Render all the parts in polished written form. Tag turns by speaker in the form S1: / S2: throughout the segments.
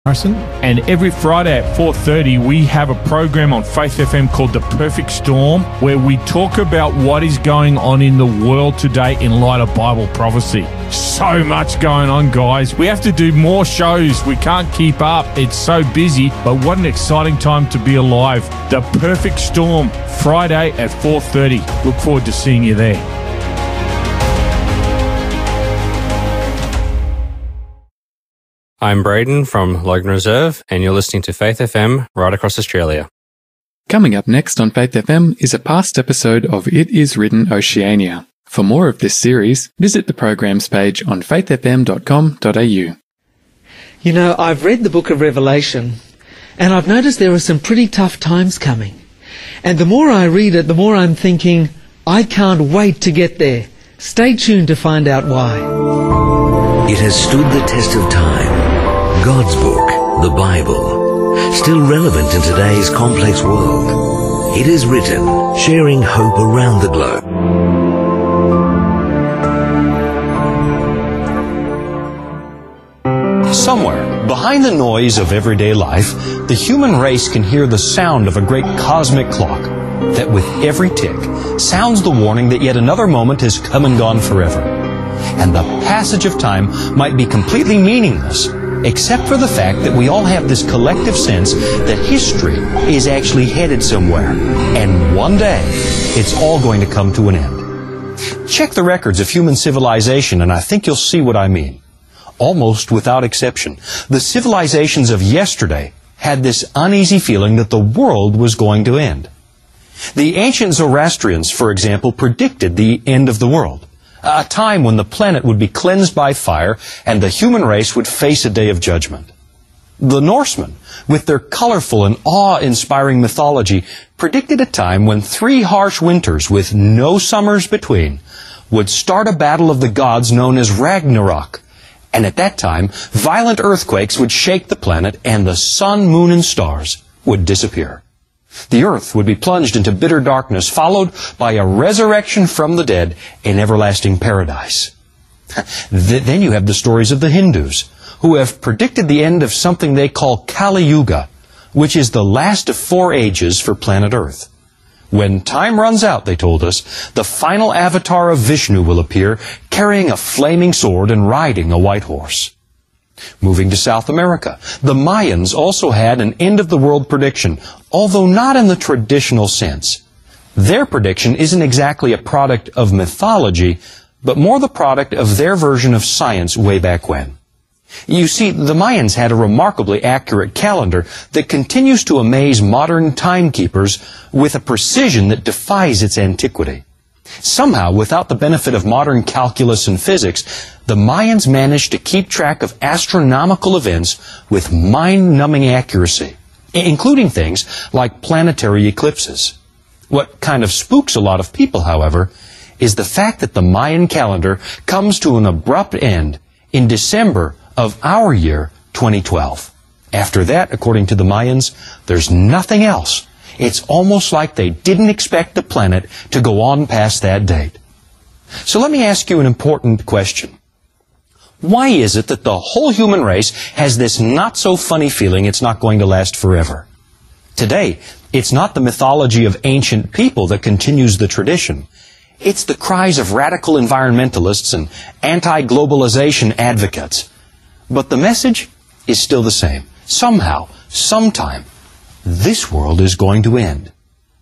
S1: Harrison. And every Friday at 4:30 we have a program on Faith FM called The Perfect Storm, where we talk about what is going on in the world today in light of Bible prophecy. So much going on, guys. We have to do more shows. We can't keep up. It's so busy, but what an exciting time to be alive. The Perfect Storm, Friday at 4:30. Look forward to seeing you there.
S2: I'm Braden from Logan Reserve, and you're listening to Faith FM right across Australia.
S3: Coming up next on Faith FM is a past episode of It Is Written Oceania. For more of this series, visit the programs page on faithfm.com.au.
S4: You know, I've read the book of Revelation, and I've noticed there are some pretty tough times coming. And the more I read it, the more I'm thinking, I can't wait to get there. Stay tuned to find out why.
S5: It has stood the test of time. God's book, the Bible, still relevant in today's complex world. It is written, sharing hope around the globe.
S6: Somewhere, behind the noise of everyday life, the human race can hear the sound of a great cosmic clock that with every tick sounds the warning that yet another moment has come and gone forever. And the passage of time might be completely meaningless, except for the fact that we all have this collective sense that history is actually headed somewhere, and one day it's all going to come to an end. Check the records of human civilization, and I think you'll see what I mean. Almost without exception, the civilizations of yesterday had this uneasy feeling that the world was going to end. The ancient Zoroastrians, for example, predicted the end of the world. A time when the planet would be cleansed by fire and the human race would face a day of judgment. The Norsemen, with their colorful and awe-inspiring mythology, predicted a time when 3 harsh winters with no summers between would start a battle of the gods known as Ragnarok. And at that time, violent earthquakes would shake the planet and the sun, moon, and stars would disappear. The earth would be plunged into bitter darkness, followed by a resurrection from the dead in everlasting paradise. Then you have the stories of the Hindus, who have predicted the end of something they call Kali Yuga, which is the last of 4 ages for planet Earth. When time runs out, they told us, the final avatar of Vishnu will appear, carrying a flaming sword and riding a white horse. Moving to South America, the Mayans also had an end-of-the-world prediction, although not in the traditional sense. Their prediction isn't exactly a product of mythology, but more the product of their version of science way back when. You see, the Mayans had a remarkably accurate calendar that continues to amaze modern timekeepers with a precision that defies its antiquity. Somehow, without the benefit of modern calculus and physics, the Mayans managed to keep track of astronomical events with mind-numbing accuracy, including things like planetary eclipses. What kind of spooks a lot of people, however, is the fact that the Mayan calendar comes to an abrupt end in December of our year, 2012. After that, according to the Mayans, there's nothing else. It's almost like they didn't expect the planet to go on past that date. So let me ask you an important question. Why is it that the whole human race has this not-so-funny feeling it's not going to last forever? Today, it's not the mythology of ancient people that continues the tradition. It's the cries of radical environmentalists and anti-globalization advocates. But the message is still the same. Somehow, sometime, this world is going to end.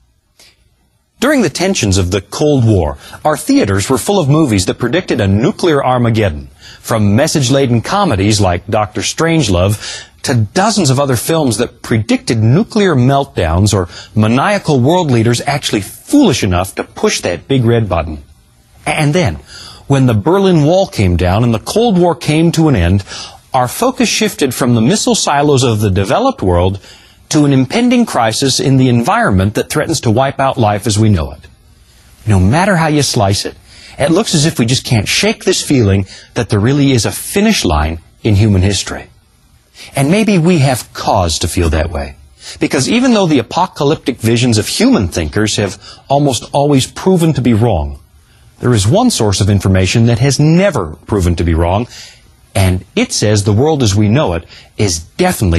S6: During the tensions of the Cold War, our theaters were full of movies that predicted a nuclear Armageddon, from message-laden comedies like Dr. Strangelove to dozens of other films that predicted nuclear meltdowns or maniacal world leaders actually foolish enough to push that big red button. And then, when the Berlin Wall came down and the Cold War came to an end, our focus shifted from the missile silos of the developed world to an impending crisis in the environment that threatens to wipe out life as we know it. No matter how you slice it, it looks as if we just can't shake this feeling that there really is a finish line in human history. And maybe we have cause to feel that way, because even though the apocalyptic visions of human thinkers have almost always proven to be wrong, there is one source of information that has never proven to be wrong, And it says the world as we know it is definitely